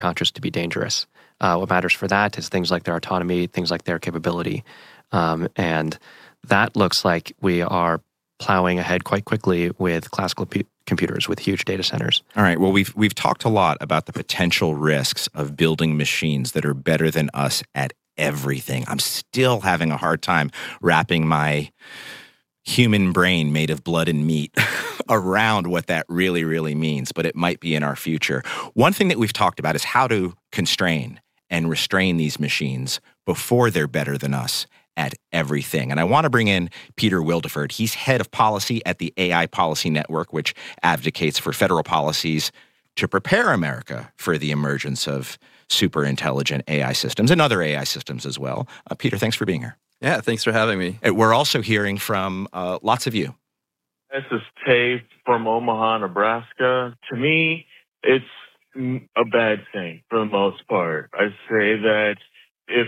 conscious to be dangerous. What matters for that is things like their autonomy, things like their capability. And that looks like we are plowing ahead quite quickly with classical computers, with huge data centers. All right. Well, we've talked a lot about the potential risks of building machines that are better than us at everything. I'm still having a hard time wrapping my human brain made of blood and meat around what that really, really means, but it might be in our future. One thing that we've talked about is how to constrain and restrain these machines before they're better than us at everything. And I want to bring in Peter Wildeford. He's head of policy at the AI Policy Network, which advocates for federal policies to prepare America for the emergence of super intelligent AI systems and other AI systems as well. Peter, thanks for being here. Yeah, thanks for having me. We're also hearing from lots of you. This is Tay from Omaha, Nebraska. To me, it's a bad thing for the most part. I say that if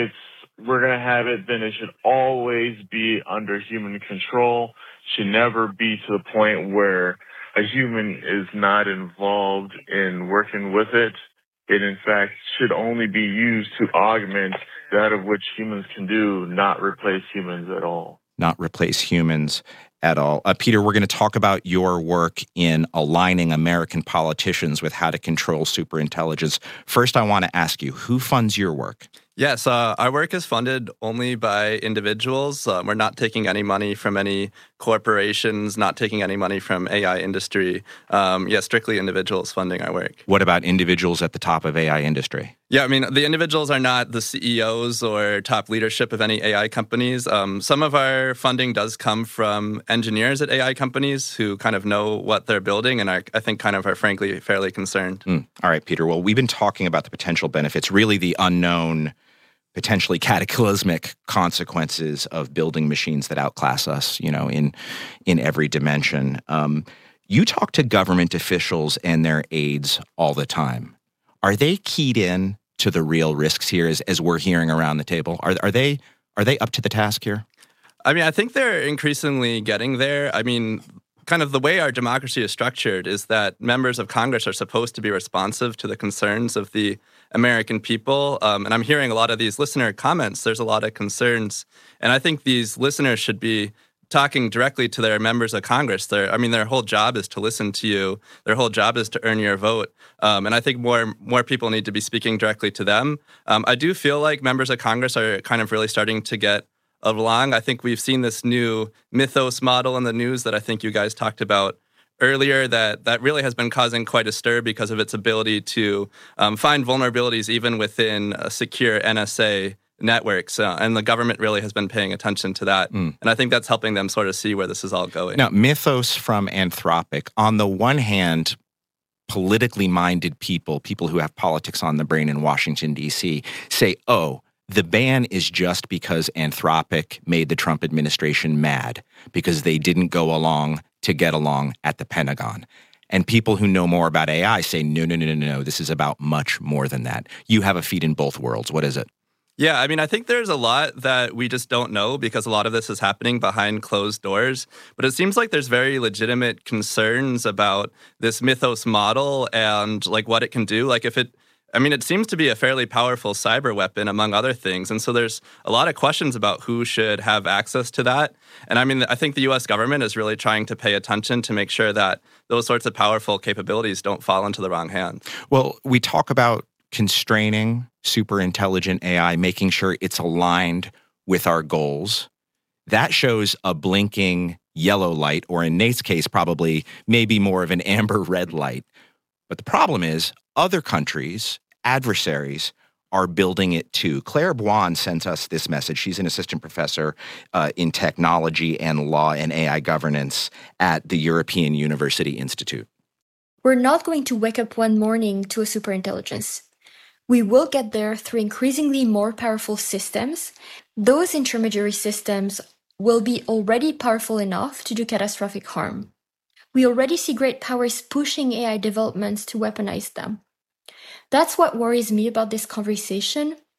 we're going to have it, then it should always be under human control. Should never be to the point where a human is not involved in working with it. It, in fact, should only be used to augment that of which humans can do, not replace humans at all. Not replace humans at all. Peter, we're going to talk about your work in aligning American politicians with how to control superintelligence. First, I want to ask you, who funds your work? Yes, our work is funded only by individuals. We're not taking any money from any corporations, not taking any money from AI industry. Strictly individuals funding our work. What about individuals at the top of AI industry? Yeah, I mean, the individuals are not the CEOs or top leadership of any AI companies. Some of our funding does come from engineers at AI companies who kind of know what they're building and I think kind of are frankly fairly concerned. All right, Peter. Well, we've been talking about the potential benefits, really the unknown, potentially cataclysmic consequences of building machines that outclass us, in every dimension. You talk to government officials and their aides all the time. Are they keyed in to the real risks here as we're hearing around the table? Are they up to the task here? I mean, I think they're increasingly getting there. I mean, kind of the way our democracy is structured is that members of Congress are supposed to be responsive to the concerns of the American people. And I'm hearing a lot of these listener comments. There's a lot of concerns. And I think these listeners should be talking directly to their members of Congress. Their whole job is to listen to you. Their whole job is to earn your vote. And I think more people need to be speaking directly to them. I do feel like members of Congress are kind of really starting to get along. I think we've seen this new mythos model in the news that I think you guys talked about earlier that really has been causing quite a stir because of its ability to find vulnerabilities even within secure NSA networks. And the government really has been paying attention to that. And I think that's helping them sort of see where this is all going. Now, Mythos from Anthropic, on the one hand, politically minded people who have politics on the brain in Washington, D.C., say, the ban is just because Anthropic made the Trump administration mad because they didn't go along to get along at the Pentagon. And people who know more about AI say, no, this is about much more than that. You have a feet in both worlds. What is it? Yeah, I mean, I think there's a lot that we just don't know because a lot of this is happening behind closed doors. But it seems like there's very legitimate concerns about this Mythos model and like what it can do. Like it seems to be a fairly powerful cyber weapon, among other things. And so there's a lot of questions about who should have access to that. And I mean, I think the U.S. government is really trying to pay attention to make sure that those sorts of powerful capabilities don't fall into the wrong hands. Well, we talk about constraining super intelligent AI, making sure it's aligned with our goals. That shows a blinking yellow light, or in Nate's case, probably maybe more of an amber red light. But the problem is other countries, adversaries, are building it too. Claire Buon sent us this message. She's an assistant professor in technology and law and AI governance at the European University Institute. We're not going to wake up one morning to a superintelligence. We will get there through increasingly more powerful systems. Those intermediary systems will be already powerful enough to do catastrophic harm. We already see great powers pushing AI developments to weaponize them. That's what worries me about this conversation.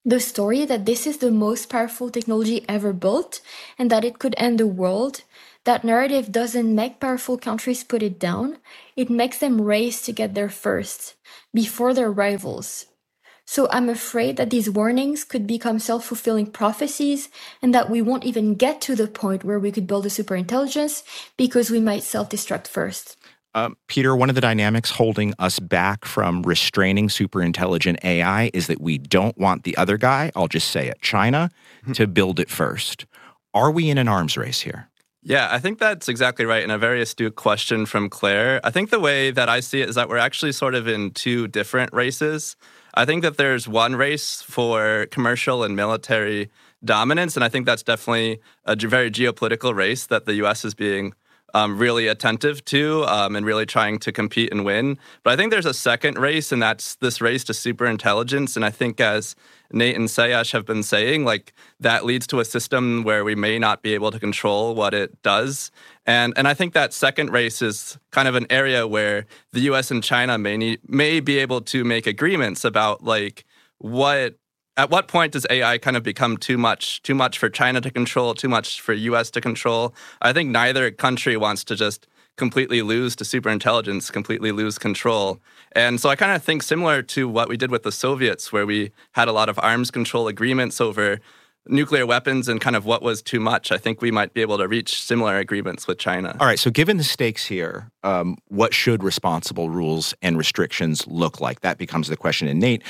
The story that this is the most powerful technology ever built and that it could end the world, that narrative doesn't make powerful countries put it down, it makes them race to get there first, before their rivals. So I'm afraid that these warnings could become self-fulfilling prophecies and that we won't even get to the point where we could build a superintelligence because we might self-destruct first. Peter, one of the dynamics holding us back from restraining superintelligent AI is that we don't want the other guy, I'll just say it, China, to build it first. Are we in an arms race here? Yeah, I think that's exactly right, and a very astute question from Claire. I think the way that I see it is that we're actually sort of in two different races. I think that there's one race for commercial and military dominance, and I think that's definitely a very geopolitical race that the U.S. is being really attentive to and really trying to compete and win. But I think there's a second race, and that's this race to superintelligence. And I think, as Nate and Sayesh have been saying, like, that leads to a system where we may not be able to control what it does. And I think that second race is kind of an area where the U.S. and China may be able to make agreements about, like, at what point does AI kind of become too much for China to control, too much for U.S. to control? I think neither country wants to just completely lose to superintelligence, completely lose control. And so I kind of think similar to what we did with the Soviets, where we had a lot of arms control agreements over nuclear weapons and kind of what was too much. I think we might be able to reach similar agreements with China. All right, so given the stakes here, what should responsible rules and restrictions look like? That becomes the question. And Nate,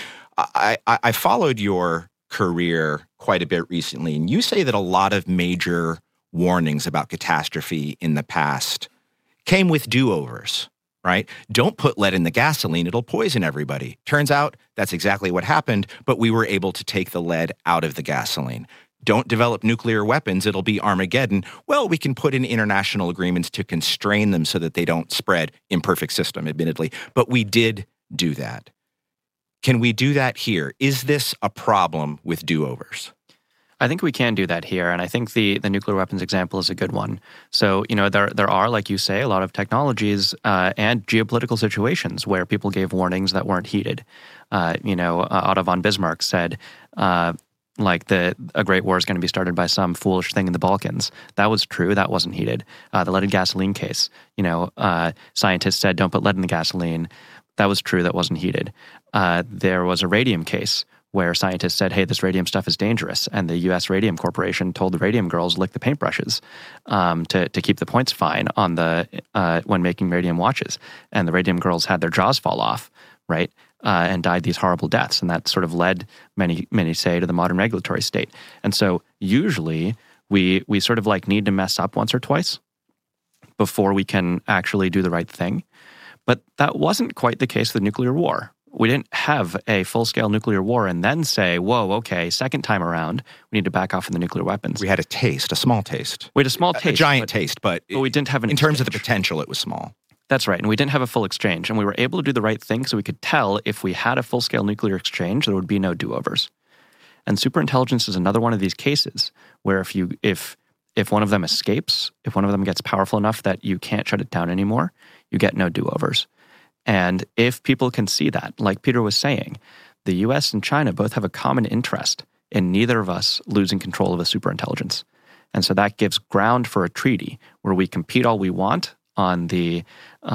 I followed your career quite a bit recently, and you say that a lot of major warnings about catastrophe in the past came with do-overs, right? Don't put lead in the gasoline, it'll poison everybody. Turns out that's exactly what happened, but we were able to take the lead out of the gasoline. Don't develop nuclear weapons, it'll be Armageddon. Well, we can put in international agreements to constrain them so that they don't spread. Imperfect system, admittedly, but we did do that. Can we do that here? Is this a problem with do-overs? I think we can do that here, and I think the nuclear weapons example is a good one. So, there are, like you say, a lot of technologies and geopolitical situations where people gave warnings that weren't heeded. Otto von Bismarck said, a great war is going to be started by some foolish thing in the Balkans. That was true. That wasn't heeded. The leaded gasoline case, scientists said, don't put lead in the gasoline. That was true. That wasn't heeded. There was a radium case where scientists said, hey, this radium stuff is dangerous. And the U.S. Radium Corporation told the radium girls, lick the paintbrushes to keep the points fine on when making radium watches. And the radium girls had their jaws fall off, right, and died these horrible deaths. And that sort of led, many say, to the modern regulatory state. And so usually we sort of need to mess up once or twice before we can actually do the right thing. But that wasn't quite the case with the nuclear war. We didn't have a full-scale nuclear war and then say, whoa, okay, second time around, we need to back off from the nuclear weapons. We had a taste, a small taste. We had a small taste. A giant taste, but we didn't have an in terms of the potential, it was small. That's right, and we didn't have a full exchange, and we were able to do the right thing so we could tell if we had a full-scale nuclear exchange, there would be no do-overs. And superintelligence is another one of these cases where if one of them escapes, if one of them gets powerful enough that you can't shut it down anymore, you get no do-overs. And if people can see that, like Peter was saying, the U.S. and China both have a common interest in neither of us losing control of a superintelligence. And so that gives ground for a treaty where we compete all we want on the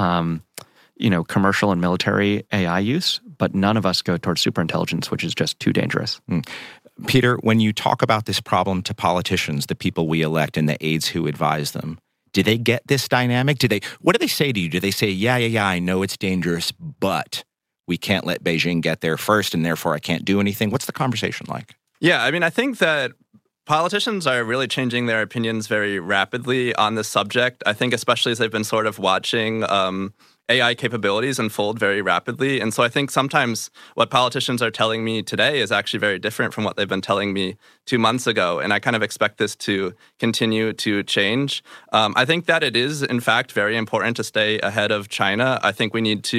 commercial and military AI use, but none of us go towards superintelligence, which is just too dangerous. Peter, when you talk about this problem to politicians, the people we elect and the aides who advise them, do they get this dynamic? What do they say to you? Do they say, yeah, I know it's dangerous, but we can't let Beijing get there first, and therefore I can't do anything? What's the conversation like? Yeah, I mean, I think that politicians are really changing their opinions very rapidly on this subject. I think especially as they've been sort of watching AI capabilities unfold very rapidly. And so I think sometimes what politicians are telling me today is actually very different from what they've been telling me 2 months ago. And I kind of expect this to continue to change. I think that it is, in fact, very important to stay ahead of China. I think we need to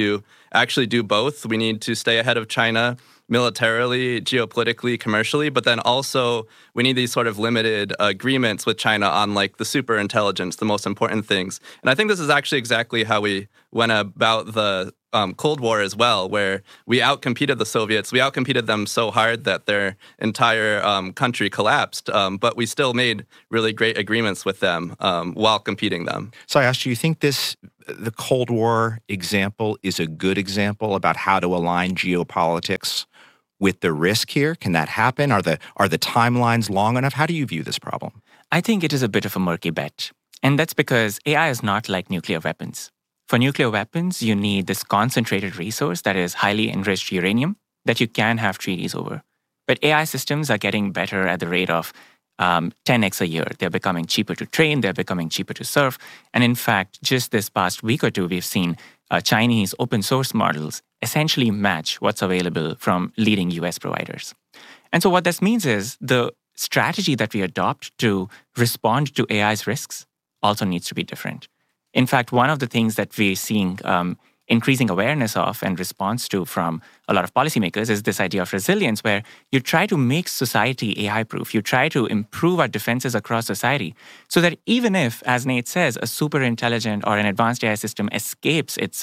actually do both. We need to stay ahead of China militarily, geopolitically, commercially, but then also we need these sort of limited agreements with China on like the super intelligence, the most important things. And I think this is actually exactly how we went about the Cold War as well, where we outcompeted the Soviets. We outcompeted them so hard that their entire country collapsed, but we still made really great agreements with them while competing them. So I asked you, think the Cold War example is a good example about how to align geopolitics with the risk here? Can that happen? Are the timelines long enough? How do you view this problem? I think it is a bit of a murky bet. And that's because AI is not like nuclear weapons. For nuclear weapons, you need this concentrated resource that is highly enriched uranium that you can have treaties over. But AI systems are getting better at the rate of 10x a year. They're becoming cheaper to train. They're becoming cheaper to serve. And in fact, just this past week or two, we've seen Chinese open source models essentially match what's available from leading US providers. And so what this means is the strategy that we adopt to respond to AI's risks also needs to be different. In fact, one of the things that we're seeing increasing awareness of and response to from a lot of policymakers is this idea of resilience, where you try to make society AI-proof. You try to improve our defenses across society so that even if, as Nate says, a super intelligent or an advanced AI system escapes its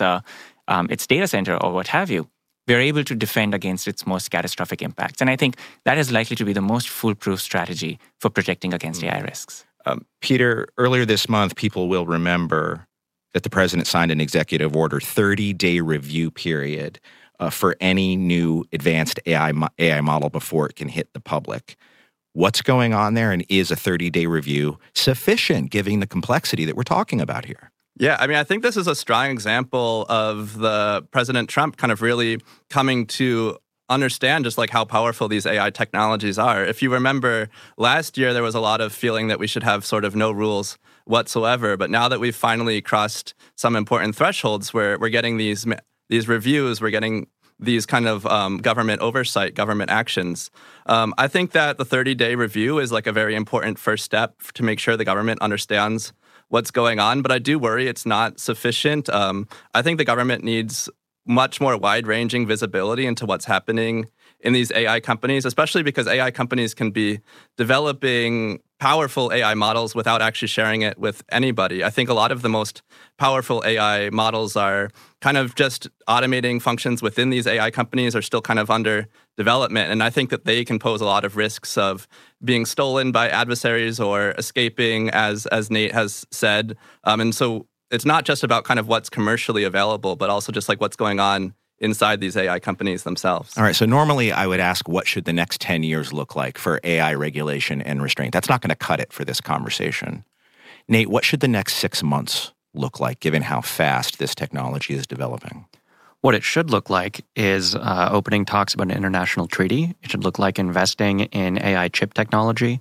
data center or what have you, we're able to defend against its most catastrophic impacts. And I think that is likely to be the most foolproof strategy for protecting against AI risks. Peter, earlier this month, people will remember that the president signed an executive order, 30-day review period for any new advanced AI model before it can hit the public. What's going on there, and is a 30-day review sufficient, given the complexity that we're talking about here? Yeah, I mean, I think this is a strong example of the President Trump kind of really coming to understand just like how powerful these AI technologies are. If you remember last year, there was a lot of feeling that we should have sort of no rules whatsoever. But now that we've finally crossed some important thresholds where we're getting these reviews, we're getting these kind of government oversight, government actions. I think that the 30-day review is like a very important first step to make sure the government understands what's going on. But I do worry it's not sufficient. I think the government needs much more wide-ranging visibility into what's happening in these AI companies, especially because AI companies can be developing powerful AI models without actually sharing it with anybody. I think a lot of the most powerful AI models are kind of just automating functions within these AI companies are still kind of under development. And I think that they can pose a lot of risks of being stolen by adversaries or escaping, as Nate has said. And so it's not just about kind of what's commercially available, but also just like what's going on inside these AI companies themselves. All right. So normally I would ask, what should the next 10 years look like for AI regulation and restraint? That's not going to cut it for this conversation. Nate, what should the next 6 months look like, given how fast this technology is developing? What it should look like is opening talks about an international treaty. It should look like investing in AI chip technology.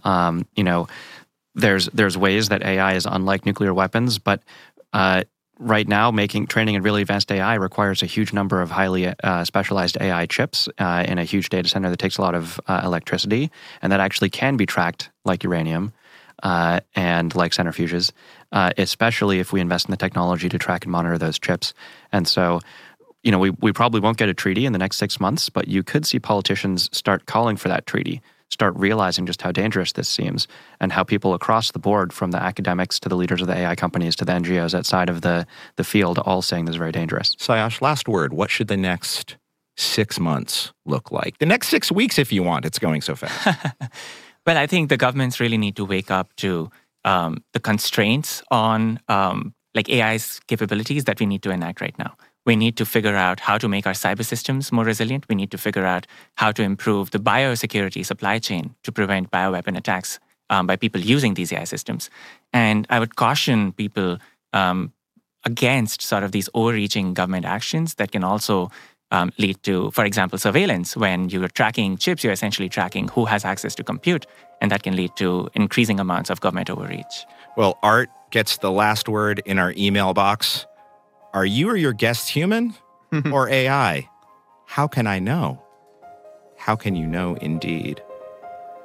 There's ways that AI is unlike nuclear weapons, but right now, training in really advanced AI requires a huge number of highly specialized AI chips in a huge data center that takes a lot of electricity, and that actually can be tracked like uranium and like centrifuges, especially if we invest in the technology to track and monitor those chips. And so, we probably won't get a treaty in the next 6 months, but you could see politicians start calling for that treaty, start realizing just how dangerous this seems, and how people across the board, from the academics to the leaders of the AI companies to the NGOs outside of the field, all saying this is very dangerous. Sayash, last word. What should the next 6 months look like? The next 6 weeks, if you want. It's going so fast. Well, I think the governments really need to wake up to the constraints on AI's capabilities that we need to enact right now. We need to figure out how to make our cyber systems more resilient. We need to figure out how to improve the biosecurity supply chain to prevent bioweapon attacks by people using these AI systems. And I would caution people against sort of these overreaching government actions that can also lead to, for example, surveillance. When you're tracking chips, you're essentially tracking who has access to compute, and that can lead to increasing amounts of government overreach. Well, Art gets the last word in our email box. Are you or your guests human or AI? How can I know? How can you know indeed?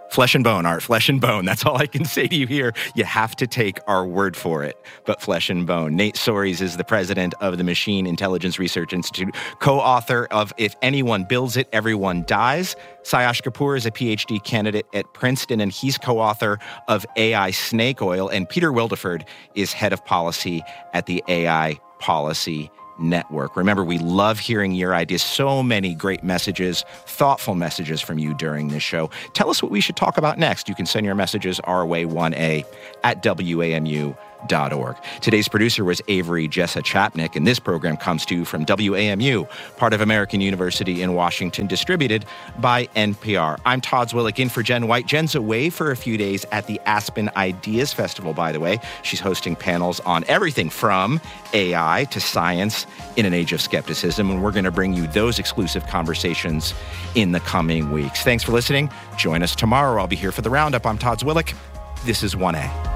Flesh and bone, Art, flesh and bone. That's all I can say to you here. You have to take our word for it, but flesh and bone. Nate Soares is the president of the Machine Intelligence Research Institute, co-author of If Anyone Builds It, Everyone Dies. Sayash Kapoor is a PhD candidate at Princeton, and he's co-author of AI Snake Oil. And Peter Wildeford is head of policy at the AI Policy Network. Remember, we love hearing your ideas. So many great messages, thoughtful messages from you during this show. Tell us what we should talk about next. You can send your messages our way, 1A at WAMU.org. Today's producer was Avery Jessa Chapnick, and this program comes to you from WAMU, part of American University in Washington, distributed by NPR. I'm Todd Zwillich in for Jen White. Jen's away for a few days at the Aspen Ideas Festival, by the way. She's hosting panels on everything from AI to science in an age of skepticism, and we're going to bring you those exclusive conversations in the coming weeks. Thanks for listening. Join us tomorrow. I'll be here for the Roundup. I'm Todd Zwillich. This is 1A.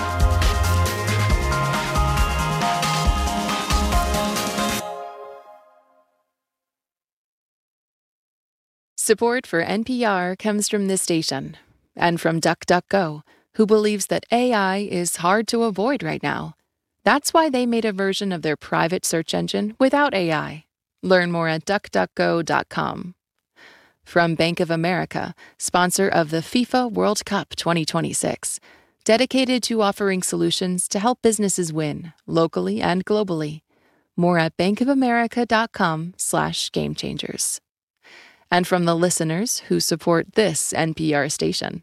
Support for NPR comes from this station and from DuckDuckGo, who believes that AI is hard to avoid right now. That's why they made a version of their private search engine without AI. Learn more at duckduckgo.com. From Bank of America, sponsor of the FIFA World Cup 2026, dedicated to offering solutions to help businesses win, locally and globally. More at bankofamerica.com/gamechangers. And from the listeners who support this NPR station.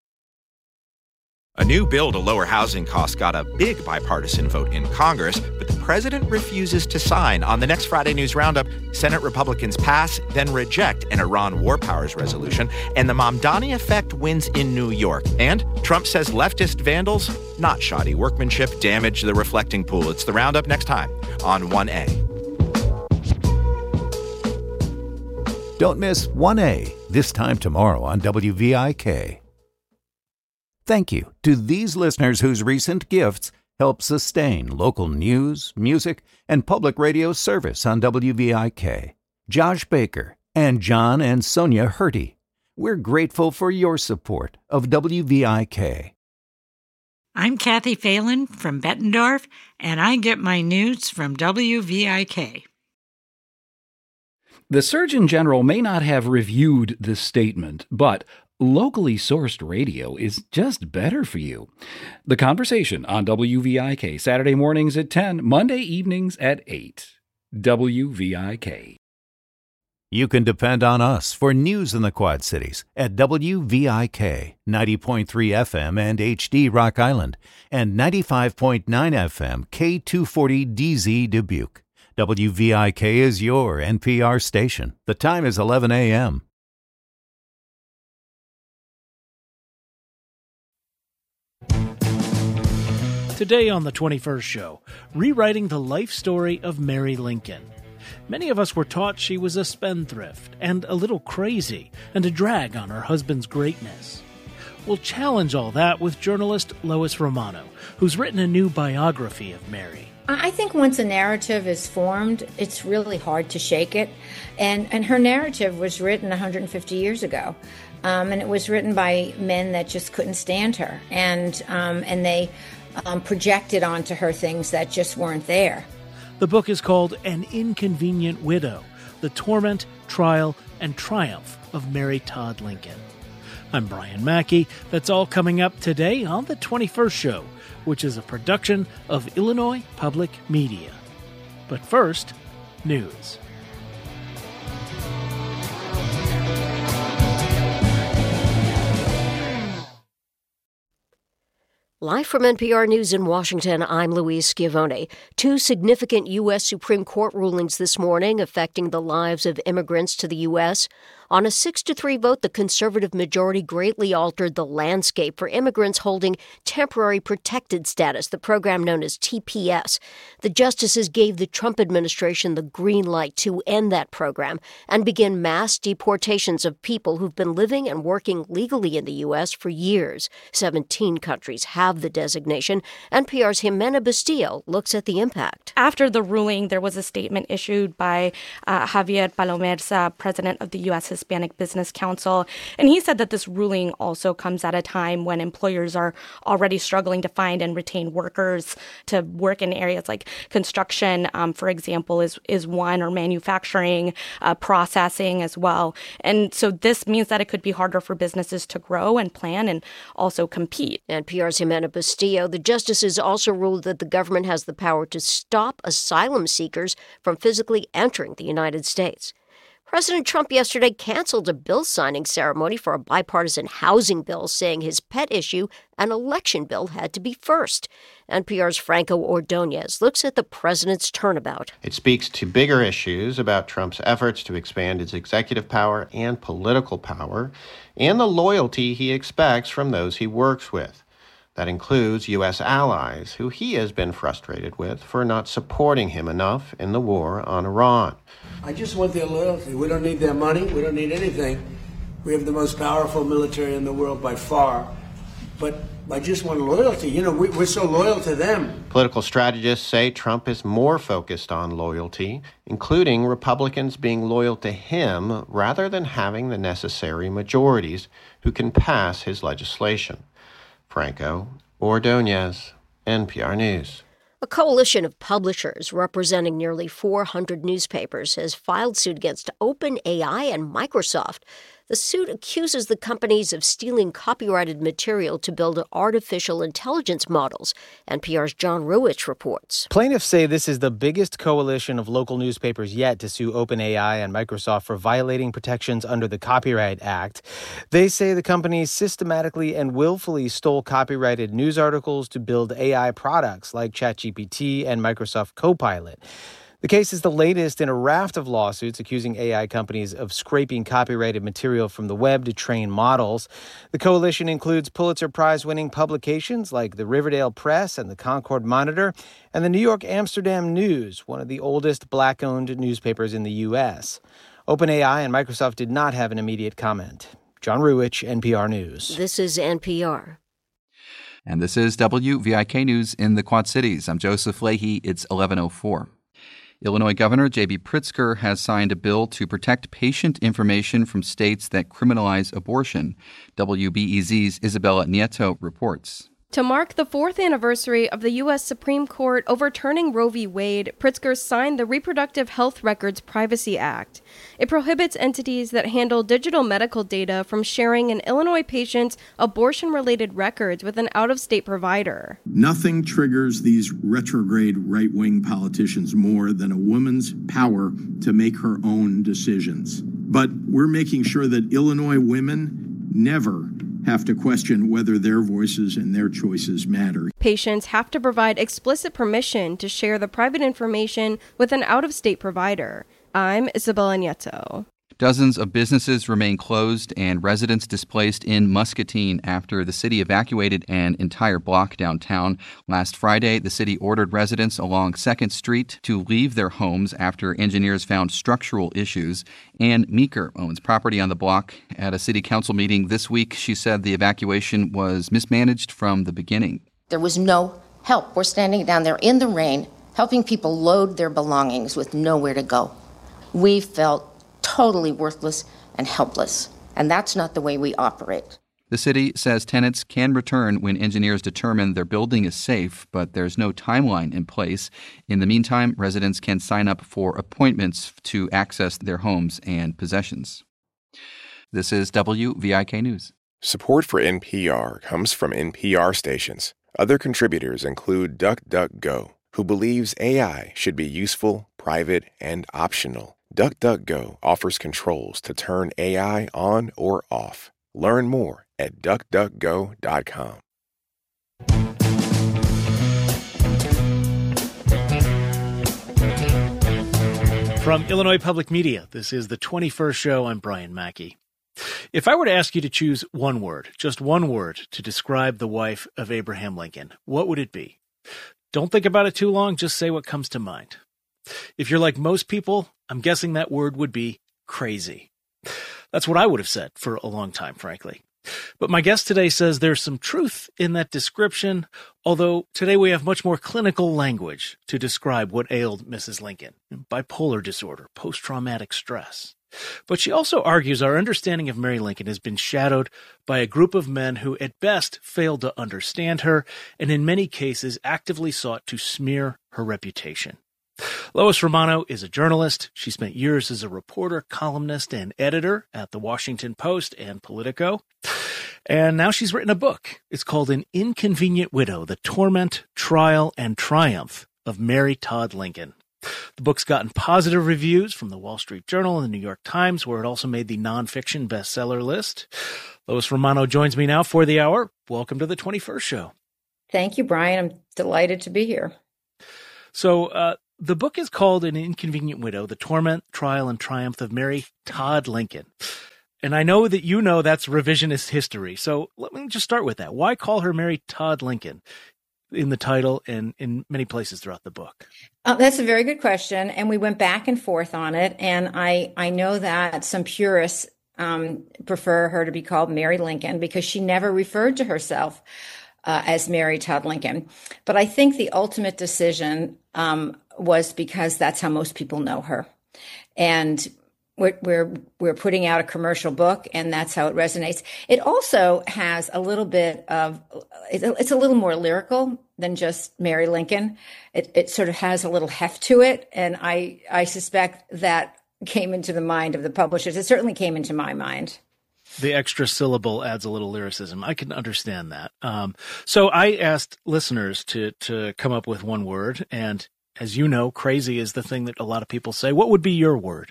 A new bill to lower housing costs got a big bipartisan vote in Congress, but the president refuses to sign. On the next Friday News Roundup, Senate Republicans pass, then reject an Iran war powers resolution, and the Mamdani effect wins in New York. And Trump says leftist vandals, not shoddy workmanship, damage the reflecting pool. It's the Roundup next time on 1A. Don't miss 1A this time tomorrow on WVIK. Thank you to these listeners whose recent gifts help sustain local news, music, and public radio service on WVIK. Josh Baker and John and Sonia Hurty. We're grateful for your support of WVIK. I'm Kathy Phelan from Bettendorf, and I get my news from WVIK. The Surgeon General may not have reviewed this statement, but locally sourced radio is just better for you. The Conversation on WVIK, Saturday mornings at 10, Monday evenings at 8. WVIK. You can depend on us for news in the Quad Cities at WVIK 90.3 FM and HD Rock Island and 95.9 FM K240 DZ Dubuque. WVIK is your NPR station. The time is 11 a.m. Today on the 21st Show, rewriting the life story of Mary Lincoln. Many of us were taught she was a spendthrift and a little crazy and a drag on her husband's greatness. We'll challenge all that with journalist Lois Romano, who's written a new biography of Mary. I think once a narrative is formed, it's really hard to shake it. And her narrative was written 150 years ago. And it was written by men that just couldn't stand her. And they projected onto her things that just weren't there. The book is called An Inconvenient Widow, The Torment, Trial, and Triumph of Mary Todd Lincoln. I'm Brian Mackey. That's all coming up today on the 21st Show, which is a production of Illinois Public Media. But first, news. Live from NPR News in Washington, I'm Louise Schiavone. Two significant U.S. Supreme Court rulings this morning affecting the lives of immigrants to the U.S. On a 6-3 vote, the conservative majority greatly altered the landscape for immigrants holding temporary protected status, the program known as TPS. The justices gave the Trump administration the green light to end that program and begin mass deportations of people who've been living and working legally in the U.S. for years. 17 countries have the designation. NPR's Jimena Bustillo looks at the impact. After the ruling, there was a statement issued by Javier Palomerza, president of the U.S. Hispanic Business Council. And he said that this ruling also comes at a time when employers are already struggling to find and retain workers to work in areas like construction, for example, is one, or manufacturing, processing as well. And so this means that it could be harder for businesses to grow and plan and also compete. NPR's Jimena Bustillo. The justices also ruled that the government has the power to stop asylum seekers from physically entering the United States. President Trump yesterday canceled a bill signing ceremony for a bipartisan housing bill, saying his pet issue, an election bill, had to be first. NPR's Franco Ordonez looks at the president's turnabout. It speaks to bigger issues about Trump's efforts to expand his executive power and political power, and the loyalty he expects from those he works with. That includes U.S. allies, who he has been frustrated with for not supporting him enough in the war on Iran. I just want their loyalty. We don't need their money. We don't need anything. We have the most powerful military in the world by far. But I just want loyalty. You know, we're so loyal to them. Political strategists say Trump is more focused on loyalty, including Republicans being loyal to him rather than having the necessary majorities who can pass his legislation. Franco Ordonez, NPR News. A coalition of publishers representing nearly 400 newspapers has filed suit against OpenAI and Microsoft. The suit accuses the companies of stealing copyrighted material to build artificial intelligence models. NPR's John Ruwitch reports. Plaintiffs say this is the biggest coalition of local newspapers yet to sue OpenAI and Microsoft for violating protections under the Copyright Act. They say the companies systematically and willfully stole copyrighted news articles to build AI products like ChatGPT and Microsoft Copilot. The case is the latest in a raft of lawsuits accusing AI companies of scraping copyrighted material from the web to train models. The coalition includes Pulitzer Prize-winning publications like the Riverdale Press and the Concord Monitor, and the New York Amsterdam News, one of the oldest black-owned newspapers in the U.S. OpenAI and Microsoft did not have an immediate comment. John Ruwitch, NPR News. This is NPR. And this is WVIK News in the Quad Cities. I'm Joseph Leahy. It's 11:04. Illinois Governor J.B. Pritzker has signed a bill to protect patient information from states that criminalize abortion. WBEZ's Isabella Nieto reports. To mark the 4th anniversary of the U.S. Supreme Court overturning Roe v. Wade, Pritzker signed the Reproductive Health Records Privacy Act. It prohibits entities that handle digital medical data from sharing an Illinois patient's abortion-related records with an out-of-state provider. Nothing triggers these retrograde right-wing politicians more than a woman's power to make her own decisions. But we're making sure that Illinois women never have to question whether their voices and their choices matter. Patients have to provide explicit permission to share the private information with an out-of-state provider. I'm Isabella Nieto. Dozens of businesses remain closed and residents displaced in Muscatine after the city evacuated an entire block downtown. Last Friday, the city ordered residents along 2nd Street to leave their homes after engineers found structural issues. Ann Meeker owns property on the block. At a city council meeting this week, she said the evacuation was mismanaged from the beginning. There was no help. We're standing down there in the rain, helping people load their belongings with nowhere to go. We felt totally worthless and helpless. And that's not the way we operate. The city says tenants can return when engineers determine their building is safe, but there's no timeline in place. In the meantime, residents can sign up for appointments to access their homes and possessions. This is WVIK News. Support for NPR comes from NPR stations. Other contributors include DuckDuckGo, who believes AI should be useful, private, and optional. DuckDuckGo offers controls to turn AI on or off. Learn more at duckduckgo.com. From Illinois Public Media, this is the 21st show. I'm Brian Mackey. If I were to ask you to choose one word, just one word, to describe the wife of Abraham Lincoln, what would it be? Don't think about it too long, just say what comes to mind. If you're like most people, I'm guessing that word would be crazy. That's what I would have said for a long time, frankly. But my guest today says there's some truth in that description, although today we have much more clinical language to describe what ailed Mrs. Lincoln. Bipolar disorder, post-traumatic stress. But she also argues our understanding of Mary Lincoln has been shadowed by a group of men who at best failed to understand her and in many cases actively sought to smear her reputation. Lois Romano is a journalist. She spent years as a reporter, columnist, and editor at The Washington Post and Politico. And now she's written a book. It's called An Inconvenient Widow, The Torment, Trial, and Triumph of Mary Todd Lincoln. The book's gotten positive reviews from the Wall Street Journal and the New York Times, where it also made the nonfiction bestseller list. Lois Romano joins me now for the hour. Welcome to the 21st Show. Thank you, Brian. I'm delighted to be here. So, the book is called An Inconvenient Widow, The Torment, Trial, and Triumph of Mary Todd Lincoln. And I know that you know that's revisionist history. So let me just start with that. Why call her Mary Todd Lincoln in the title and in many places throughout the book? That's a very good question. And we went back and forth on it. And I know that some purists prefer her to be called Mary Lincoln because she never referred to herself as Mary Todd Lincoln. But I think the ultimate decision was because that's how most people know her. And we're putting out a commercial book, and that's how it resonates. It also has a little bit of, it's a little more lyrical than just Mary Lincoln. It sort of has a little heft to it. And I suspect that came into the mind of the publishers. It certainly came into my mind. The extra syllable adds a little lyricism. I can understand that. So I asked listeners to come up with one word. And as you know, crazy is the thing that a lot of people say. What would be your word?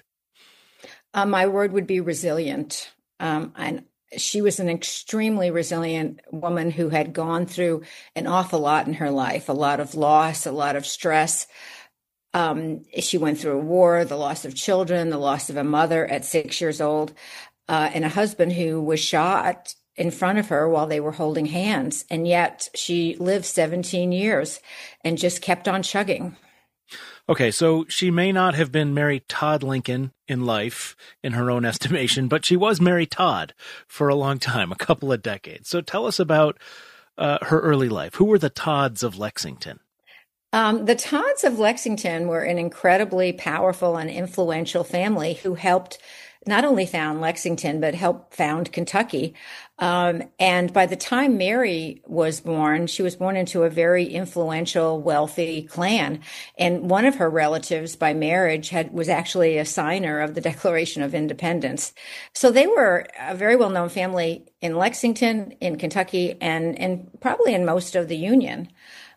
My word would be resilient. And she was an extremely resilient woman who had gone through an awful lot in her life, a lot of loss, a lot of stress. She went through a war, the loss of children, the loss of a mother at 6 years old, and a husband who was shot in front of her while they were holding hands. And yet she lived 17 years and just kept on chugging. Okay, so she may not have been Mary Todd Lincoln in life, in her own estimation, but she was Mary Todd for a long time, a couple of decades. So tell us about her early life. Who were the Todds of Lexington? The Todds of Lexington were an incredibly powerful and influential family who helped not only found Lexington, but helped found Kentucky. And by the time Mary was born, she was born into a very influential, wealthy clan. And one of her relatives by marriage was actually a signer of the Declaration of Independence. So they were a very well-known family in Lexington, in Kentucky, and probably in most of the Union.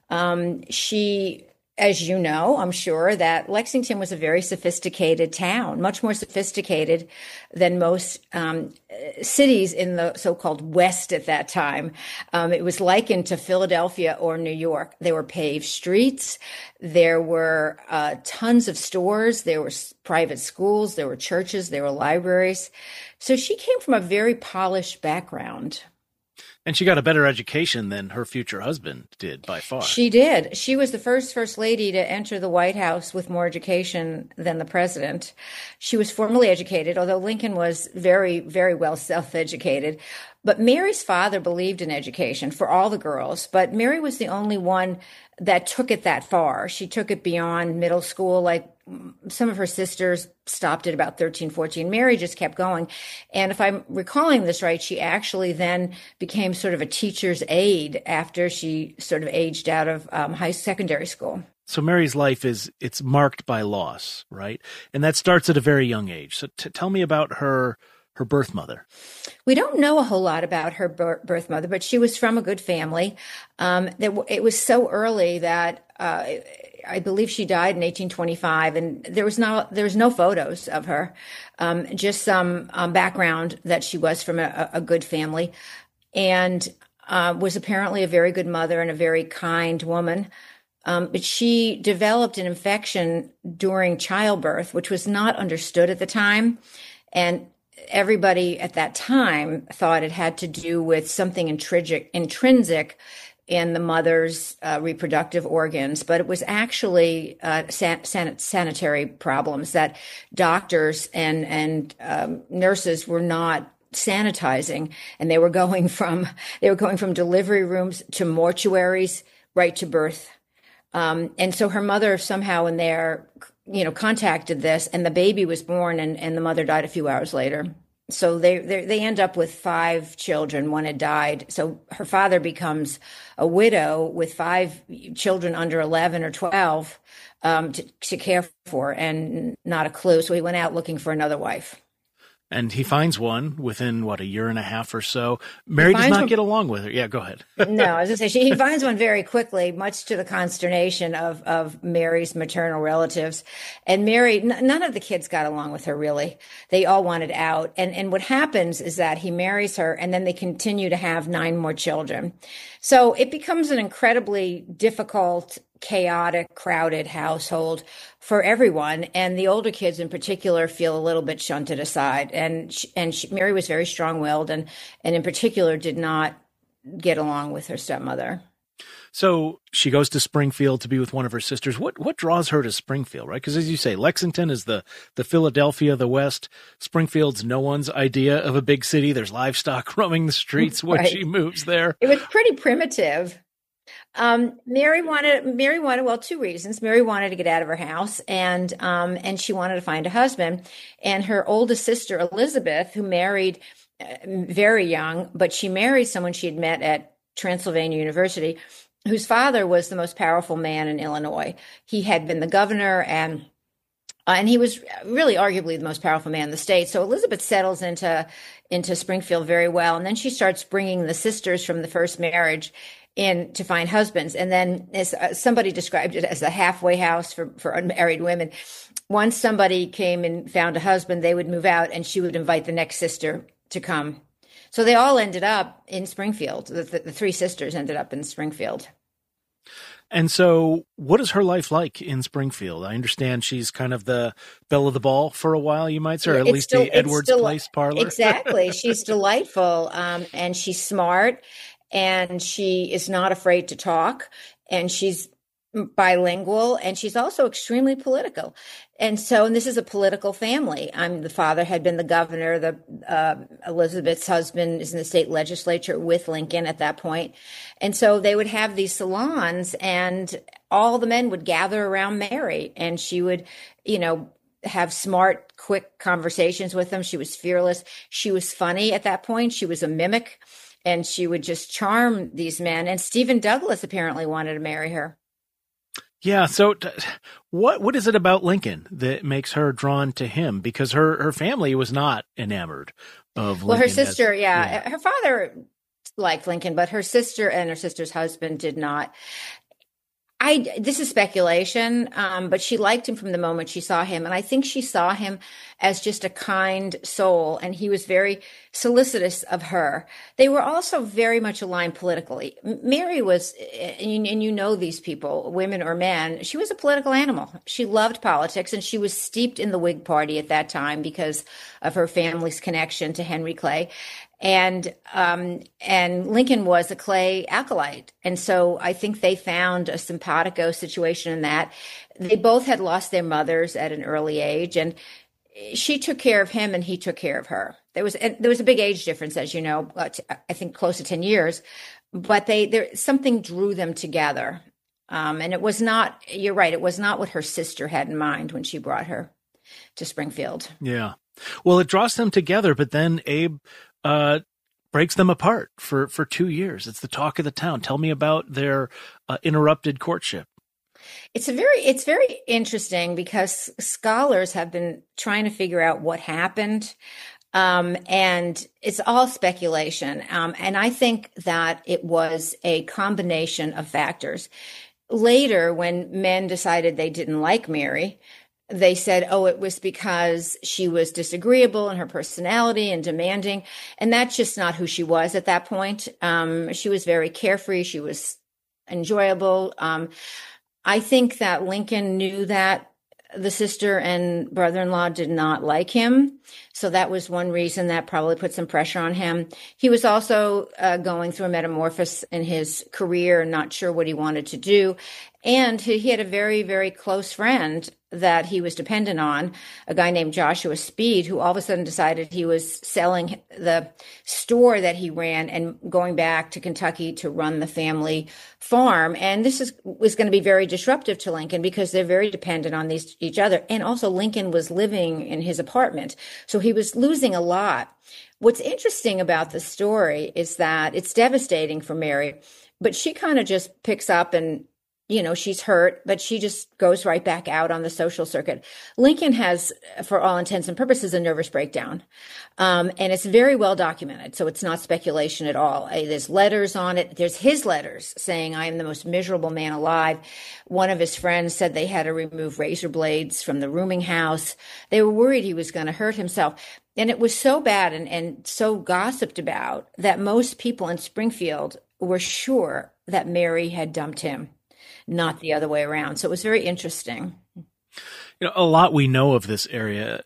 As you know, I'm sure that Lexington was a very sophisticated town, much more sophisticated than most cities in the so-called West at that time. It was likened to Philadelphia or New York. There were paved streets. There were tons of stores. There were private schools. There were churches. There were libraries. So she came from a very polished background. And she got a better education than her future husband did by far. She did. She was the first lady to enter the White House with more education than the president. She was formally educated, although Lincoln was very, very well self-educated. But Mary's father believed in education for all the girls, but Mary was the only one that took it that far. She took it beyond middle school, like some of her sisters stopped at about 13, 14. Mary just kept going. And if I'm recalling this right, she actually then became sort of a teacher's aide after she sort of aged out of secondary school. So Mary's life it's marked by loss, right? And that starts at a very young age. So tell me about her birth mother. We don't know a whole lot about her birth mother, but she was from a good family. It was so early that I believe she died in 1825, and there was no photos of her, just some background that she was from a good family, and was apparently a very good mother and a very kind woman. But she developed an infection during childbirth, which was not understood at the time, and everybody at that time thought it had to do with something intrinsic in the mother's reproductive organs, but it was actually sanitary problems that doctors and nurses were not sanitizing, and they were going from delivery rooms to mortuaries right to birth. And so her mother somehow in there contacted this, and the baby was born, and the mother died a few hours later. So they end up with 5 children. One had died. So her father becomes a widow with 5 children under 11 or 12 to care for, and not a clue. So he went out looking for another wife. And he finds one within, a year and a half or so. Mary does not get along with her. Yeah, go ahead. No, I was going to say, he finds one very quickly, much to the consternation of Mary's maternal relatives. And Mary, none of the kids got along with her, really. They all wanted out. And what happens is that he marries her, and then they continue to have 9 more children. So it becomes an incredibly difficult, chaotic, crowded household for everyone. And the older kids in particular feel a little bit shunted aside. And Mary was very strong-willed and in particular did not get along with her stepmother. So she goes to Springfield to be with one of her sisters. What draws her to Springfield, right? Because as you say, Lexington is the Philadelphia of the West. Springfield's no one's idea of a big city. There's livestock roaming the streets when she moves there. It was pretty primitive. Mary wanted 2 reasons. Mary wanted to get out of her house, and she wanted to find a husband. And her oldest sister, Elizabeth, who married very young, but she married someone she had met at Transylvania University, whose father was the most powerful man in Illinois. He had been the governor, and he was really arguably the most powerful man in the state. So Elizabeth settles into Springfield very well, and then she starts bringing the sisters from the first marriage in to find husbands. And then, as somebody described it, as a halfway house for unmarried women. Once somebody came and found a husband, they would move out, and she would invite the next sister to come. So they all ended up in Springfield. The 3 sisters ended up in Springfield. And so what is her life like in Springfield? I understand she's kind of the belle of the ball for a while, you might say, or at least the Edwards Place parlor. Exactly. She's delightful, and she's smart, and she is not afraid to talk, and she's bilingual, and she's also extremely political. And this is a political family. The father had been the governor. Elizabeth's husband is in the state legislature with Lincoln at that point. And so they would have these salons, and all the men would gather around Mary, and she would, have smart, quick conversations with them. She was fearless. She was funny at that point. She was a mimic, and she would just charm these men. And Stephen Douglas apparently wanted to marry her. Yeah. So what is it about Lincoln that makes her drawn to him? Because her family was not enamored of Lincoln. Well, her sister, her father liked Lincoln, but her sister and her sister's husband did not. This is speculation, but she liked him from the moment she saw him. And I think she saw him as just a kind soul, and he was very solicitous of her. They were also very much aligned politically. Mary was, and you know these people, women or men, she was a political animal. She loved politics, and she was steeped in the Whig Party at that time because of her family's connection to Henry Clay. And Lincoln was a Clay acolyte. And so I think they found a simpatico situation in that. They both had lost their mothers at an early age, and she took care of him and he took care of her. There was a big age difference, as you know, I think close to 10 years, but something drew them together. And it was not, you're right, it was not what her sister had in mind when she brought her to Springfield. Yeah. Well, it draws them together, but then Abe breaks them apart for 2 years. It's the talk of the town. Tell me about their interrupted courtship. It's very interesting because scholars have been trying to figure out what happened. And it's all speculation. And I think that it was a combination of factors. Later, when men decided they didn't like Mary, they said, it was because she was disagreeable in her personality and demanding. And that's just not who she was at that point. She was very carefree. She was enjoyable. I think that Lincoln knew that the sister and brother-in-law did not like him. So that was one reason that probably put some pressure on him. He was also going through a metamorphosis in his career, not sure what he wanted to do. And he had a very, very close friend that he was dependent on, a guy named Joshua Speed, who all of a sudden decided he was selling the store that he ran and going back to Kentucky to run the family farm. And this was going to be very disruptive to Lincoln because they're very dependent on each other. And also Lincoln was living in his apartment, so he was losing a lot. What's interesting about the story is that it's devastating for Mary, but she kind of just picks up and, she's hurt, but she just goes right back out on the social circuit. Lincoln has, for all intents and purposes, a nervous breakdown. And it's very well documented. So it's not speculation at all. There's letters on it. There's his letters saying, I am the most miserable man alive. One of his friends said they had to remove razor blades from the rooming house. They were worried he was going to hurt himself. And it was so bad and so gossiped about that most people in Springfield were sure that Mary had dumped him, not the other way around. So it was very interesting. A lot we know of this era,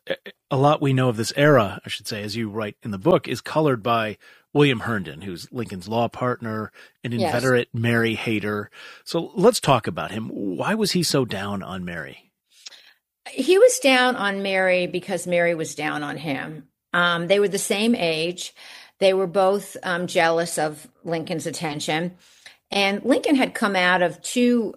I should say, as you write in the book, is colored by William Herndon, who's Lincoln's law partner, an inveterate Mary hater. So let's talk about him. Why was he so down on Mary? He was down on Mary because Mary was down on him. They were the same age. They were both jealous of Lincoln's attention. And Lincoln had come out of two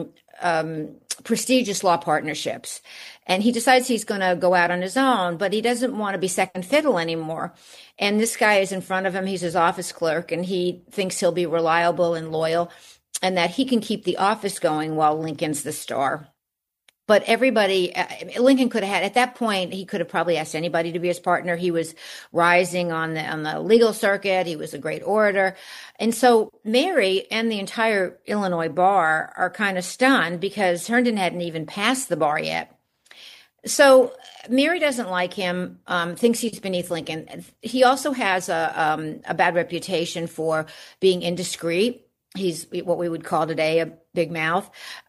prestigious law partnerships. And he decides he's going to go out on his own, but he doesn't want to be second fiddle anymore. And this guy is in front of him. He's his office clerk, and he thinks he'll be reliable and loyal and that he can keep the office going while Lincoln's the star. But everybody, Lincoln could have had, at that point, he could have probably asked anybody to be his partner. He was rising on the legal circuit. He was a great orator. And so Mary and the entire Illinois bar are kind of stunned because Herndon hadn't even passed the bar yet. So Mary doesn't like him, thinks he's beneath Lincoln. He also has a bad reputation for being indiscreet. He's what we would call today a big mouth.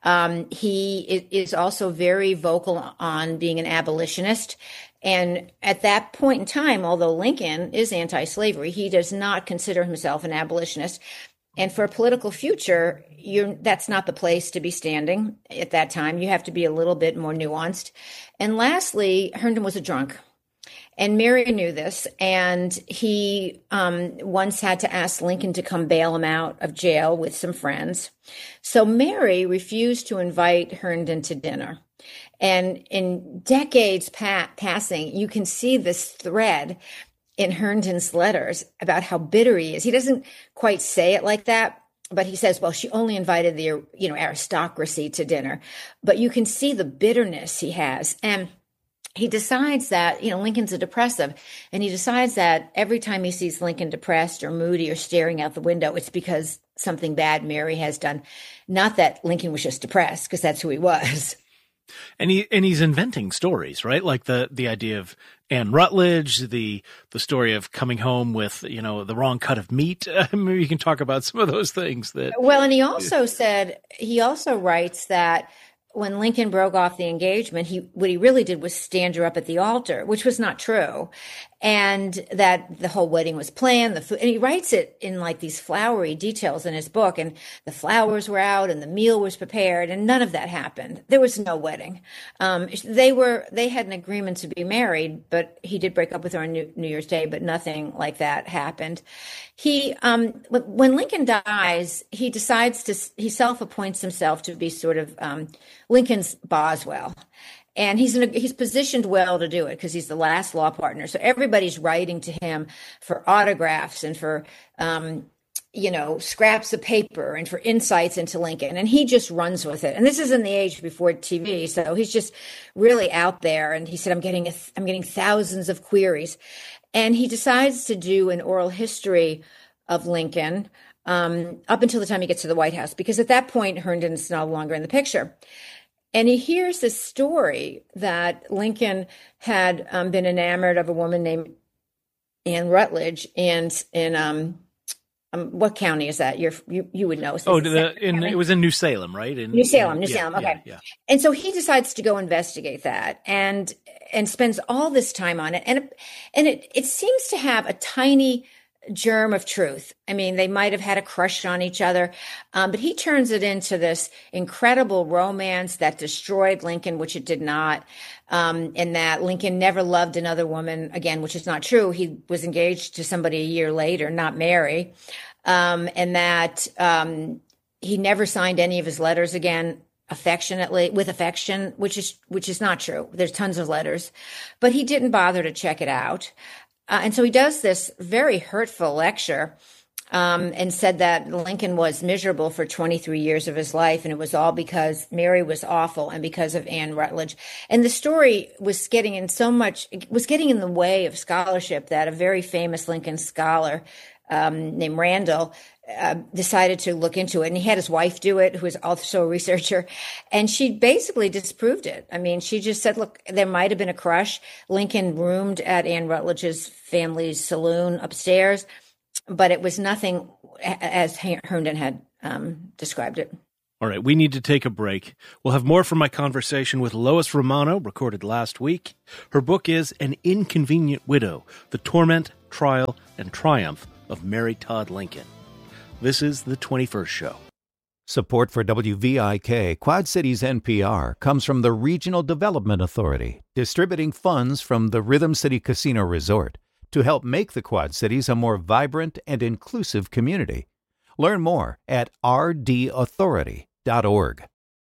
He is also very vocal on being an abolitionist. And at that point in time, although Lincoln is anti-slavery, he does not consider himself an abolitionist. And for a political future, that's not the place to be standing at that time. You have to be a little bit more nuanced. And lastly, Herndon was a drunk. And Mary knew this, and he once had to ask Lincoln to come bail him out of jail with some friends. So Mary refused to invite Herndon to dinner. And in decades passing, you can see this thread in Herndon's letters about how bitter he is. He doesn't quite say it like that, but he says, well, she only invited the aristocracy to dinner. But you can see the bitterness he has. And he decides that, Lincoln's a depressive, and he decides that every time he sees Lincoln depressed or moody or staring out the window, it's because something bad Mary has done. Not that Lincoln was just depressed, because that's who he was. And he's inventing stories, right? Like the idea of Anne Rutledge, the story of coming home with, the wrong cut of meat. Maybe you can talk about some of those things that. Well, and he also writes that when Lincoln broke off the engagement, what he really did was stand her up at the altar, which was not true. And that the whole wedding was planned, and he writes it in like these flowery details in his book. And the flowers were out and the meal was prepared, and none of that happened. There was no wedding. They had an agreement to be married, but he did break up with her on New Year's Day, but nothing like that happened. When Lincoln dies, he self-appoints himself to be sort of Lincoln's Boswell. And he's positioned well to do it because he's the last law partner. So everybody's writing to him for autographs and for, scraps of paper and for insights into Lincoln. And he just runs with it. And this is in the age before TV. So he's just really out there. And he said, I'm getting thousands of queries. And he decides to do an oral history of Lincoln up until the time he gets to the White House, because at that point, Herndon's no longer in the picture. And he hears this story that Lincoln had been enamored of a woman named Anne Rutledge, and in what county is that? You would know. It was in New Salem, right? New Salem. Okay. Yeah. And so he decides to go investigate that, and spends all this time on it, and it seems to have a tiny germ of truth. I mean, they might have had a crush on each other, but he turns it into this incredible romance that destroyed Lincoln, which it did not, and that Lincoln never loved another woman again, which is not true. He was engaged to somebody a year later, not Mary, and that he never signed any of his letters again with affection, which is not true. There's tons of letters, but he didn't bother to check it out. And so he does this very hurtful lecture and said that Lincoln was miserable for 23 years of his life, and it was all because Mary was awful and because of Anne Rutledge. And the story was getting in the way of scholarship that a very famous Lincoln scholar named Randall decided to look into it. And he had his wife do it, who is also a researcher. And she basically disproved it. I mean, she just said, look, there might have been a crush. Lincoln roomed at Anne Rutledge's family's saloon upstairs, but it was nothing as Herndon had described it. All right, we need to take a break. We'll have more from my conversation with Lois Romano, recorded last week. Her book is An Inconvenient Widow, The Torment, Trial, and Triumph of Mary Todd Lincoln. This is the 21st Show. Support for WVIK, Quad Cities NPR, comes from the Regional Development Authority, distributing funds from the Rhythm City Casino Resort to help make the Quad Cities a more vibrant and inclusive community. Learn more at rdauthority.org.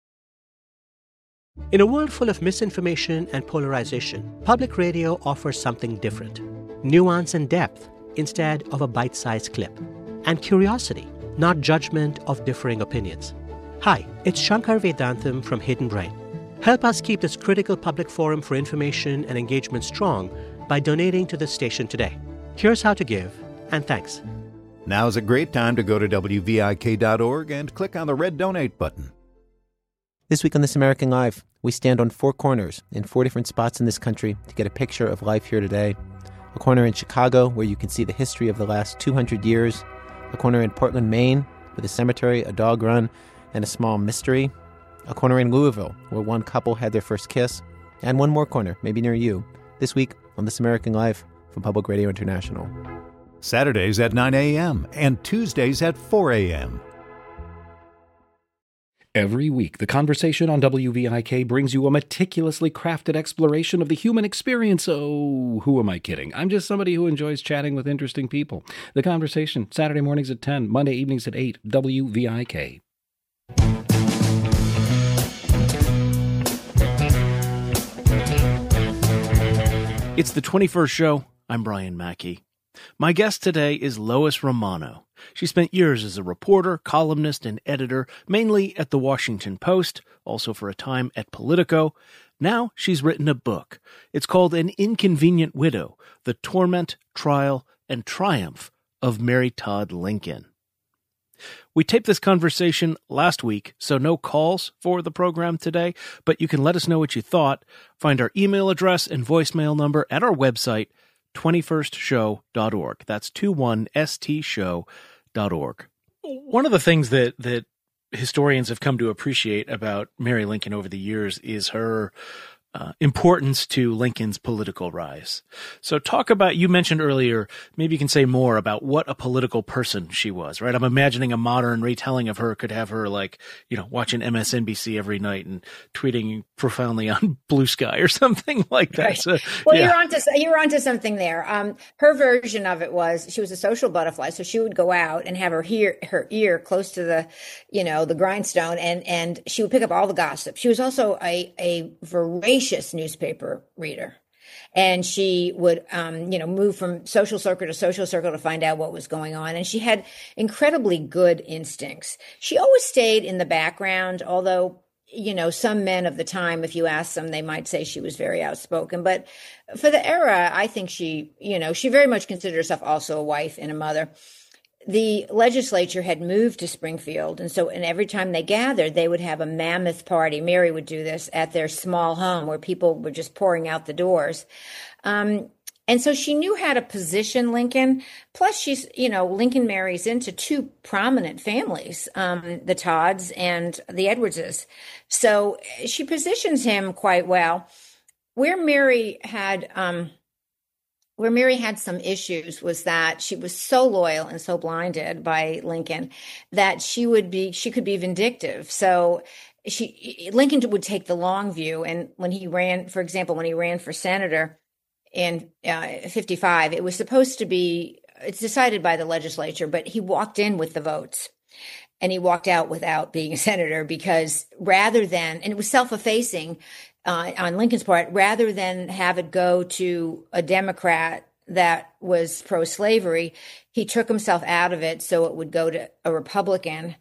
In a world full of misinformation and polarization, public radio offers something different. Nuance and depth instead of a bite-sized clip. And curiosity, not judgment of differing opinions. Hi, it's Shankar Vedantam from Hidden Brain. Help us keep this critical public forum for information and engagement strong by donating to the station today. Here's how to give, and thanks. Now's a great time to go to WVIK.org and click on the red donate button. This week on This American Life, we stand on 4 corners in 4 different spots in this country to get a picture of life here today. A corner in Chicago where you can see the history of the last 200 years. A corner in Portland, Maine, with a cemetery, a dog run, and a small mystery. A corner in Louisville, where one couple had their first kiss. And one more corner, maybe near you, this week on This American Life from Public Radio International. Saturdays at 9 a.m. and Tuesdays at 4 a.m. Every week, The Conversation on WVIK brings you a meticulously crafted exploration of the human experience. Oh, who am I kidding? I'm just somebody who enjoys chatting with interesting people. The Conversation, Saturday mornings at 10, Monday evenings at 8, WVIK. It's the 21st Show. I'm Brian Mackey. My guest today is Lois Romano. She spent years as a reporter, columnist, and editor, mainly at The Washington Post, also for a time at Politico. Now she's written a book. It's called An Inconvenient Widow, The Torment, Trial, and Triumph of Mary Todd Lincoln. We taped this conversation last week, so no calls for the program today, but you can let us know what you thought. Find our email address and voicemail number at our website, 21stshow.org. That's 21stshow.org. One of the things that historians have come to appreciate about Mary Lincoln over the years is her importance to Lincoln's political rise. So talk about, you mentioned earlier, maybe you can say more about what a political person she was, right? I'm imagining a modern retelling of her could have her watching MSNBC every night and tweeting profoundly on Blue Sky or something like that. Right. So, well, yeah. you're onto something there. Her version of it was she was a social butterfly. So she would go out and have her ear close to the grindstone and she would pick up all the gossip. She was also a voracious newspaper reader. And she would, move from social circle to social circle to find out what was going on. And she had incredibly good instincts. She always stayed in the background, although, some men of the time, if you ask them, they might say she was very outspoken. But for the era, I think she very much considered herself also a wife and a mother. The legislature had moved to Springfield, and every time they gathered, they would have a mammoth party. Mary would do this at their small home where people were just pouring out the doors. And so she knew how to position Lincoln. Plus, she's, Lincoln marries into 2 prominent families, the Todds and the Edwardses. So she positions him quite well. Where Mary had where Mary had some issues was that she was so loyal and so blinded by Lincoln that she could be vindictive. So Lincoln would take the long view. And when he ran, for example, when he ran for senator in 55, it was supposed to be, it's decided by the legislature, but he walked in with the votes and he walked out without being a senator, because rather than, and it was self-effacing, on Lincoln's part, rather than have it go to a Democrat that was pro-slavery, he took himself out of it so it would go to a Republican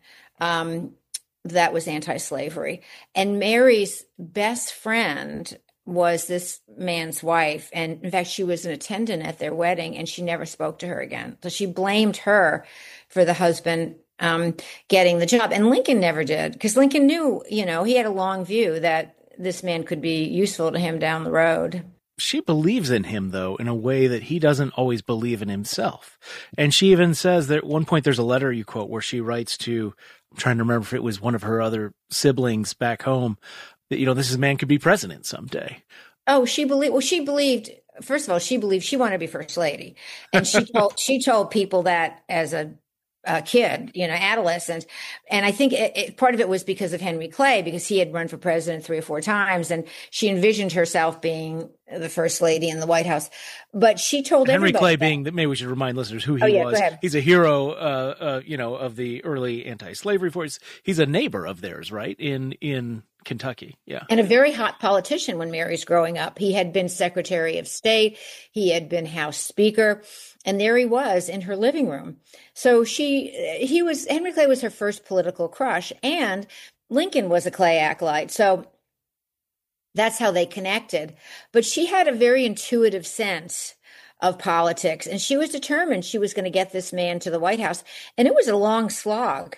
that was anti-slavery. And Mary's best friend was this man's wife. And in fact, she was an attendant at their wedding, and she never spoke to her again. So she blamed her for the husband getting the job. And Lincoln never did, because Lincoln knew, he had a long view that this man could be useful to him down the road. She believes in him, though, in a way that he doesn't always believe in himself. And she even says that at one point there's a letter you quote where she writes to, I'm trying to remember if it was one of her other siblings back home, that, this man could be president someday. Oh, she believed, first of all, she believed she wanted to be first lady. And she told people that as a kid, adolescent. And I think part of it was because of Henry Clay, because he had run for president 3 or 4 times, and she envisioned herself being the first lady in the White House. But she told Henry everybody Clay being, maybe we should remind listeners who he was. He's a hero, of the early anti-slavery force. He's a neighbor of theirs, right? In Kentucky. Yeah. And a very hot politician when Mary's growing up. He had been Secretary of State. He had been House Speaker. And there he was in her living room. So Henry Clay was her first political crush, and Lincoln was a Clay acolyte. So that's how they connected. But she had a very intuitive sense of politics, and she was determined she was going to get this man to the White House. And it was a long slog.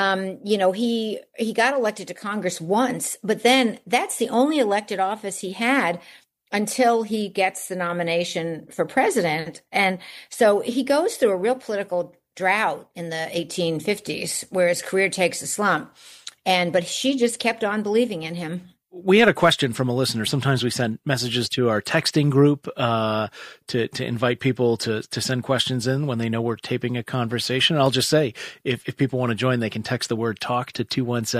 He got elected to Congress once, but then that's the only elected office he had until he gets the nomination for president. And so he goes through a real political drought in the 1850s where his career takes a slump. But she just kept on believing in him. We had a question from a listener. Sometimes we send messages to our texting group to invite people to send questions in when they know we're taping a conversation. I'll just say, if people want to join, they can text the word TALK to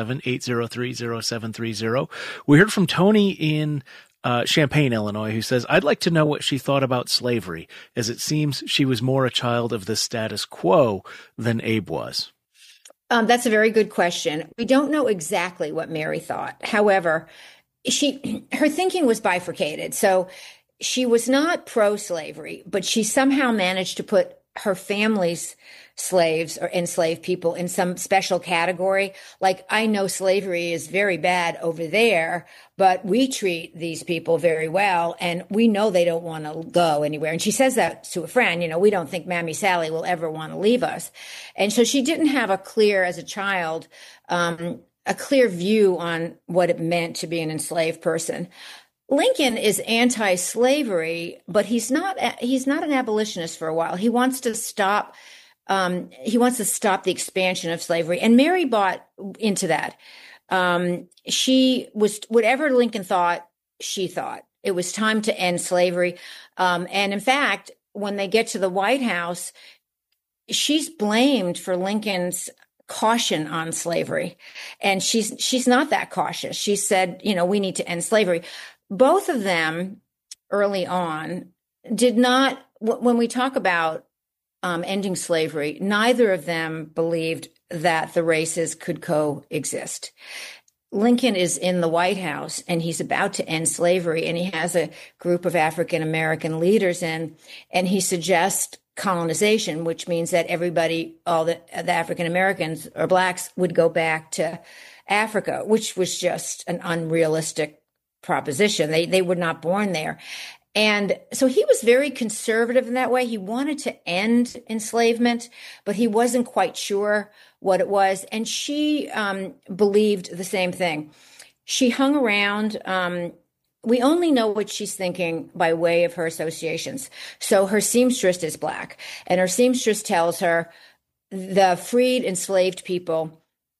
217-803-0730. We heard from Tony in Champaign, Illinois, who says, I'd like to know what she thought about slavery, as it seems she was more a child of the status quo than Abe was. That's a very good question. We don't know exactly what Mary thought. However, her thinking was bifurcated. So she was not pro-slavery, but she somehow managed to put her family's slaves or enslaved people in some special category. Like, I know slavery is very bad over there, but we treat these people very well, and we know they don't want to go anywhere. And she says that to a friend, we don't think Mammy Sally will ever want to leave us. And so she didn't have as a child, a clear view on what it meant to be an enslaved person. Lincoln is anti-slavery, but he's not an abolitionist for a while. He wants to stop the expansion of slavery. And Mary bought into that. She was, whatever Lincoln thought, she thought. It was time to end slavery. And in fact, when they get to the White House, she's blamed for Lincoln's caution on slavery. And she's not that cautious. She said, we need to end slavery. Both of them early on did not, when we talk about ending slavery, neither of them believed that the races could coexist. Lincoln is in the White House and he's about to end slavery, and he has a group of African American leaders in, and he suggests colonization, which means that everybody, all the African Americans or blacks, would go back to Africa, which was just an unrealistic proposition. They were not born there. And so he was very conservative in that way. He wanted to end enslavement, but he wasn't quite sure what it was. And she believed the same thing. She hung around. We only know what she's thinking by way of her associations. So her seamstress is black, and her seamstress tells her the freed enslaved people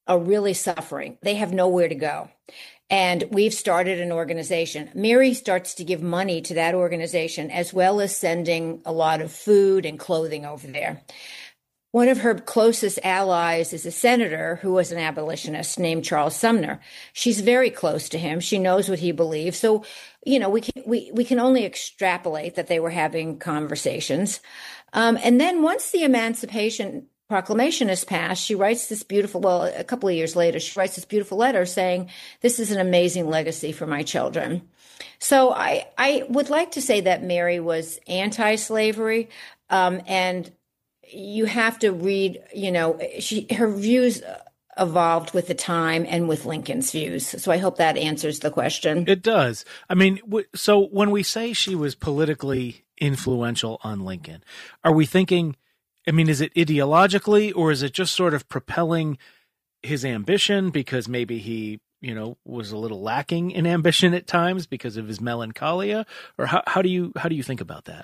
are really suffering. They have nowhere to go. And we've started an organization. Mary starts to give money to that organization, as well as sending a lot of food and clothing over there. One of her closest allies is a senator who was an abolitionist named Charles Sumner. She's very close to him. She knows what he believes. So, we can only extrapolate that they were having conversations. And then once the Emancipation Proclamation is passed, she writes this beautiful, a couple of years later, she writes this beautiful letter saying, this is an amazing legacy for my children. So I would like to say that Mary was anti-slavery, and you have to read, her views evolved with the time and with Lincoln's views. So I hope that answers the question. It does. I mean, so when we say she was politically influential on Lincoln, are we thinking, is it ideologically, or is it just sort of propelling his ambition because maybe he, was a little lacking in ambition at times because of his melancholia? Or how do you think about that?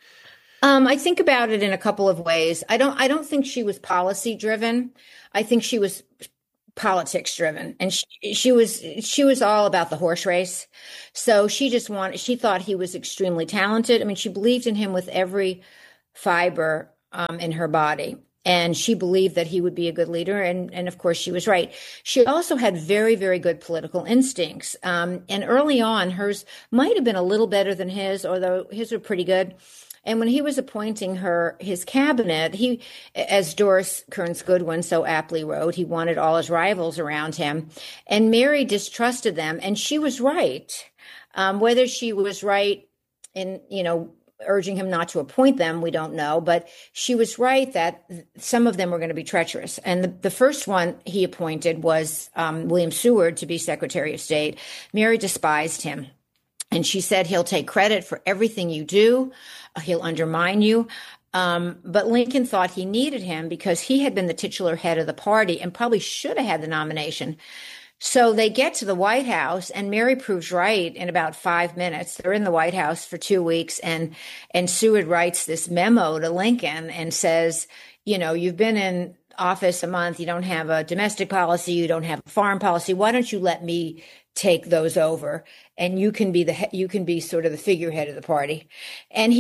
I think about it in a couple of ways. I don't think she was policy driven. I think she was politics driven, and she was all about the horse race. So she thought he was extremely talented. I mean, she believed in him with every fiber in her body, and she believed that he would be a good leader. And of course, she was right. She also had very, very good political instincts. And early on, hers might have been a little better than his, although his were pretty good. And when he was appointing his cabinet, he, as Doris Kearns Goodwin so aptly wrote, he wanted all his rivals around him. And Mary distrusted them, and she was right. Whether she was right in, urging him not to appoint them, we don't know. But she was right that some of them were going to be treacherous. And the first one he appointed was William Seward to be Secretary of State. Mary despised him. And she said, he'll take credit for everything you do. He'll undermine you. But Lincoln thought he needed him because he had been the titular head of the party and probably should have had the nomination. So they get to the White House, and Mary proves right in about 5 minutes. They're in the White House for 2 weeks, and Seward writes this memo to Lincoln and says, you've been in office a month. You don't have a domestic policy. You don't have a foreign policy. Why don't you let me take those over, and you can be sort of the figurehead of the party. And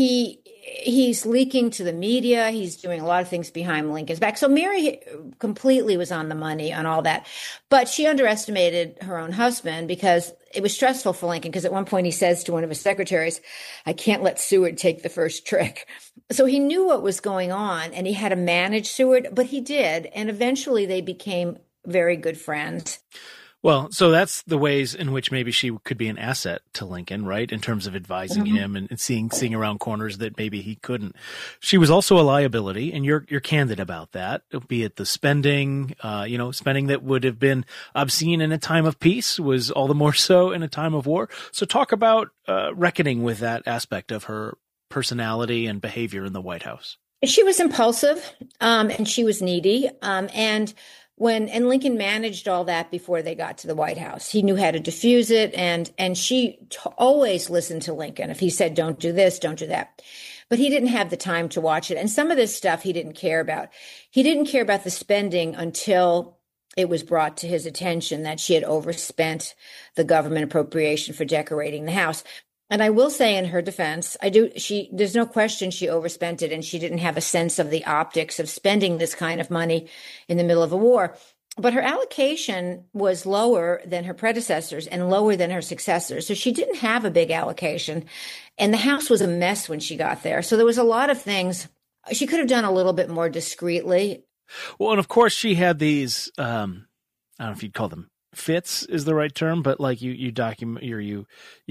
he's leaking to the media. He's doing a lot of things behind Lincoln's back. So Mary completely was on the money on all that, but she underestimated her own husband because it was stressful for Lincoln. Because at one point he says to one of his secretaries, "I can't let Seward take the first trick." So he knew what was going on, and he had to manage Seward, but he did. And eventually they became very good friends. Well, so that's the ways in which maybe she could be an asset to Lincoln, right? In terms of advising him and seeing around corners that maybe he couldn't. She was also a liability, and you're candid about that, be it the spending, spending that would have been obscene in a time of peace was all the more so in a time of war. So talk about reckoning with that aspect of her personality and behavior in the White House. She was impulsive, and she was needy, and Lincoln managed all that before they got to the White House. He knew how to diffuse it, and she always listened to Lincoln. If he said, don't do this, don't do that. But he didn't have the time to watch it. And some of this stuff he didn't care about. He didn't care about the spending until it was brought to his attention that she had overspent the government appropriation for decorating the house. And I will say in her defense, there's no question she overspent it, and she didn't have a sense of the optics of spending this kind of money in the middle of a war. But her allocation was lower than her predecessors and lower than her successors. So she didn't have a big allocation, and the house was a mess when she got there. So there was a lot of things she could have done a little bit more discreetly. Well, and of course she had these, I don't know if you'd call them fits is the right term, but like you document or you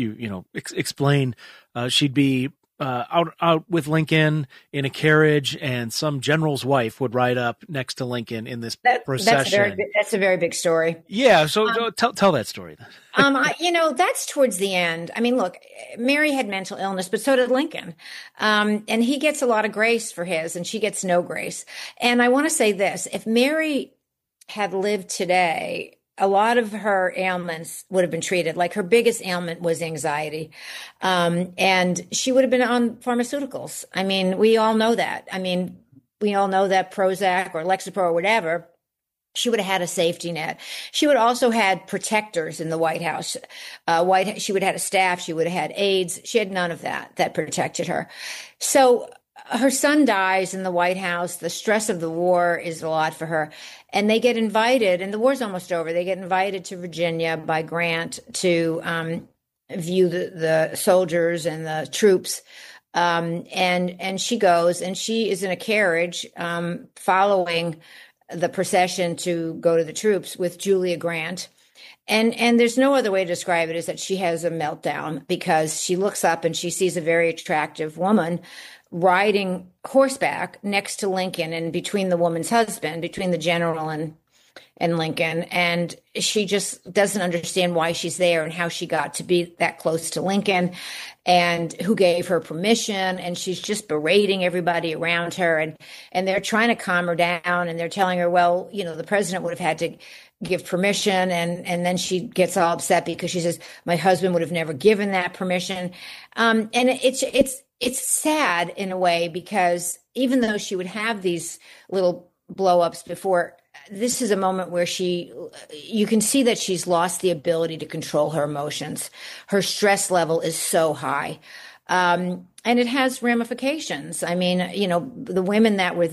explain, she'd be out with Lincoln in a carriage, and some general's wife would ride up next to Lincoln in this procession. That's a very big story. Yeah. So tell that story then. That's towards the end. I mean, look, Mary had mental illness, but so did Lincoln. And he gets a lot of grace for his, and she gets no grace. And I want to say this, if Mary had lived today, a lot of her ailments would have been treated. Like her biggest ailment was anxiety. And she would have been on pharmaceuticals. I mean, we all know that. We all know that Prozac or Lexapro or whatever She would have had a safety net. She would also had protectors in the White House. She would have had a staff. She would have had aides. She had none of that protected her. So her son dies in the White House. The stress of the war is a lot for her. And they get invited, and the war's almost over. They get invited to Virginia by Grant to view the soldiers and the troops. And she goes, and she is in a carriage following the procession to go to the troops with Julia Grant. And there's no other way to describe it is that she has a meltdown because she looks up and she sees a very attractive woman riding horseback next to Lincoln and between the woman's husband, between the general and Lincoln. And she just doesn't understand why she's there and how she got to be that close to Lincoln and who gave her permission. And she's just berating everybody around her. And they're trying to calm her down. And they're telling her, well, you know, the president would have had to give permission. And then she gets all upset because she says, my husband would have never given that permission. And it's sad in a way, because even though she would have these little blow-ups before, this is a moment where you can see that she's lost the ability to control her emotions. Her stress level is so high. And it has ramifications. I mean, you know, the women that were